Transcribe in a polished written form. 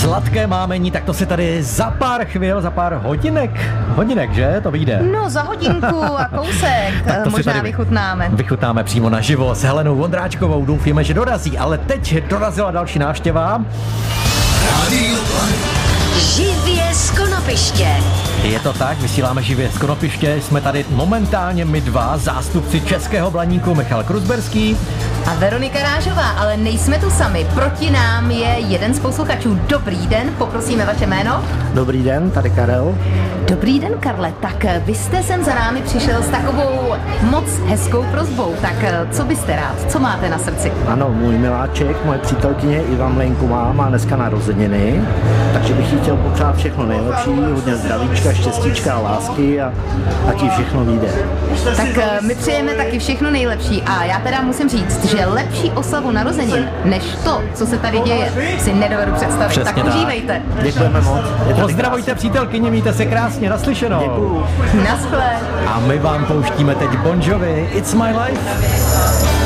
Sladké mámení, tak to si tady za pár chvil, za pár hodinek, že? To vyjde. No, za hodinku a kousek možná vychutnáme. Vychutnáme přímo naživo s Helenou Vondráčkovou, doufíme, že dorazí, ale teď dorazila další návštěva. Živě z Konopiště. Je to tak, vysíláme živě z Konopiště, jsme tady momentálně my dva, zástupci Českého Blaníku Michal Kruzberský a Veronika Rážová, ale nejsme tu sami, proti nám je jeden z posluchačů. Dobrý den, poprosíme vaše jméno. Dobrý den, tady Karel. Dobrý den, Karle, tak vy jste sem za námi přišel s takovou moc hezkou prosbou, tak co byste rád, co máte na srdci? Ano, můj miláček, moje přítelkyně Iva Mlejnku má dneska narozeniny, takže bych jí chtěl popřát všechno nejlepší, hodně zdravíčka, štěstíčka a lásky a taky všechno vyjde. Tak my přejeme taky všechno nejlepší a já teda musím říct, že lepší oslavu narozenin, než to, co se tady děje, si nedovedu představit. Přesně tak užívejte. Děkujeme moc. Pozdravujte přítelkyni, mějte se krásně, naslyšenou. Děkuju. Naschle. A my vám pouštíme teď Bon Jovi, It's My Life.